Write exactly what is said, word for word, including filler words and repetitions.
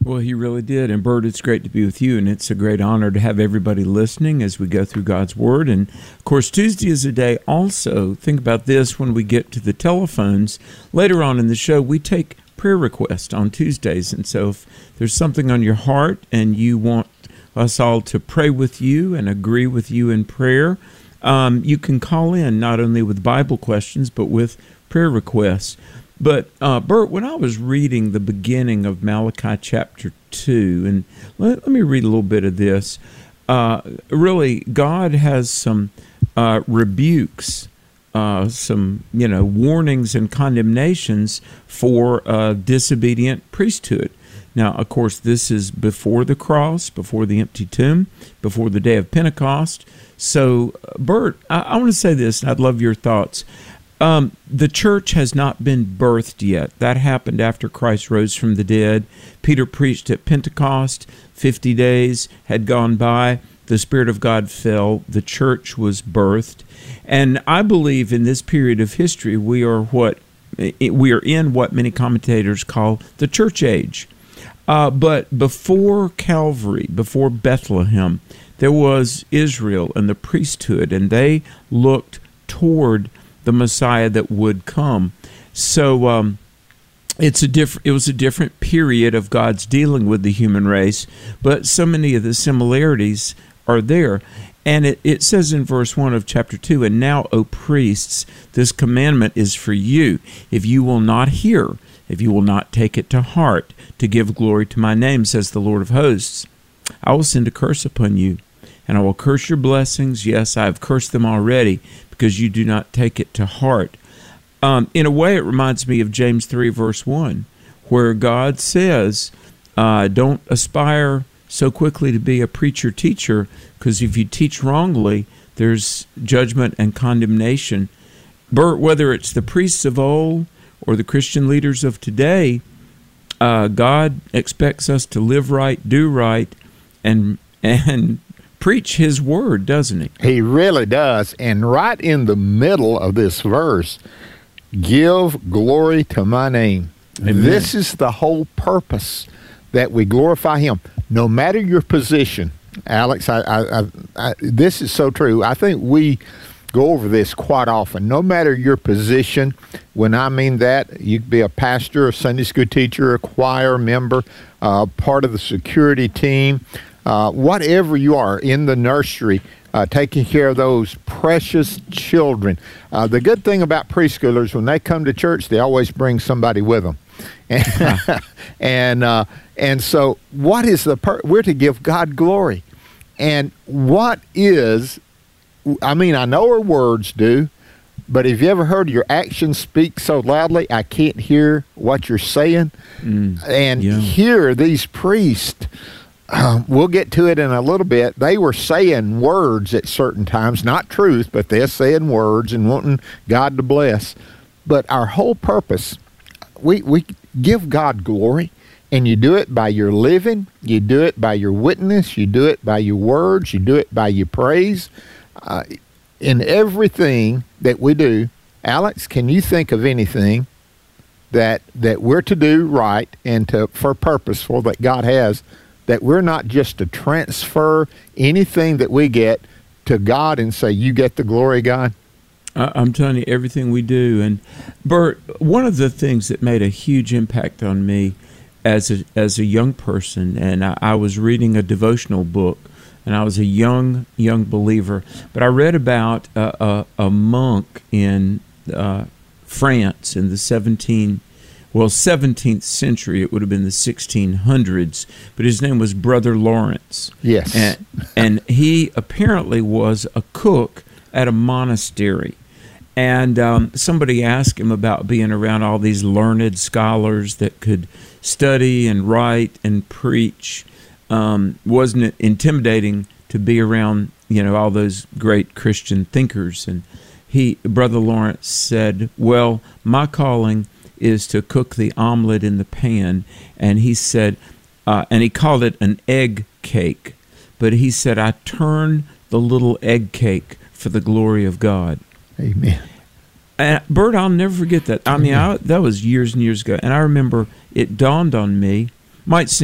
Well, he really did. And Bert, it's great to be with you, and it's a great honor to have everybody listening as we go through God's Word. And, of course, Tuesday is a day also, think about this, when we get to the telephones, later on in the show, we take prayer requests on Tuesdays. And so if there's something on your heart and you want us all to pray with you and agree with you in prayer, um, you can call in not only with Bible questions, but with prayer requests. But, uh, Bert, when I was reading the beginning of Malachi chapter two, and let, let me read a little bit of this, uh, really, God has some uh, rebukes, uh, some, you know, warnings and condemnations for uh, disobedient priesthood. Now, of course, this is before the cross, before the empty tomb, before the day of Pentecost. So, Bert, I, I want to say this, and I'd love your thoughts. Um, the church has not been birthed yet. That happened after Christ rose from the dead. Peter preached at Pentecost. Fifty days had gone by. The Spirit of God fell. The church was birthed. And I believe in this period of history, we are what we are in what many commentators call the church age. Uh, but before Calvary, before Bethlehem, there was Israel and the priesthood, and they looked toward the Messiah that would come. So um, it's a diff- it was a different period of God's dealing with the human race, but so many of the similarities are there. And it, it says in verse one of chapter two, "And now, O priests, this commandment is for you. If you will not hear, if you will not take it to heart, to give glory to my name, says the Lord of hosts, I will send a curse upon you, and I will curse your blessings. Yes, I have cursed them already, because you do not take it to heart." Um, in a way, it reminds me of James three, verse one, where God says, uh, don't aspire so quickly to be a preacher-teacher, because if you teach wrongly, there's judgment and condemnation. Bert, whether it's the priests of old or the Christian leaders of today, uh, God expects us to live right, do right, and and preach His word, doesn't He? He really does. And right in the middle of this verse, give glory to my name. Amen. This is the whole purpose, that we glorify Him. No matter your position, Alex, I, I, I, I, this is so true. I think we go over this quite often. No matter your position, when I mean that, you could be a pastor, a Sunday school teacher, a choir member, uh, part of the security team, Uh, whatever you are, in the nursery, uh, taking care of those precious children. Uh, the good thing about preschoolers, when they come to church, they always bring somebody with them. And and, uh, and so what is the, per- we're to give God glory. And what is, I mean, I know our words do, but have you ever heard your actions speak so loudly, I can't hear what you're saying? Mm, and yeah. Here, these priests, Um, we'll get to it in a little bit. They were saying words at certain times, not truth, but they're saying words and wanting God to bless. But our whole purpose, we, we give God glory, and you do it by your living, you do it by your witness, you do it by your words, you do it by your praise. Uh, in everything that we do, Alex, can you think of anything that that we're to do right and to for purposeful that God has, that we're not just to transfer anything that we get to God and say, you get the glory, God? I'm telling you, everything we do. And Bert, one of the things that made a huge impact on me as a, as a young person, and I, I was reading a devotional book, and I was a young, young believer, but I read about a, a, a monk in uh, France in the seventeen Well, seventeenth century, it would have been the sixteen hundreds, but his name was Brother Lawrence. Yes. And, and he apparently was a cook at a monastery. And um, somebody asked him about being around all these learned scholars that could study and write and preach. Um, wasn't it intimidating to be around, you know, all those great Christian thinkers? And he, Brother Lawrence said, well, my calling is to cook the omelet in the pan. And he said, uh, and he called it an egg cake, but he said, I turn the little egg cake for the glory of God. Amen. And Bert, I'll never forget that. I mean, I, that was years and years ago, and I remember it dawned on me. Might seem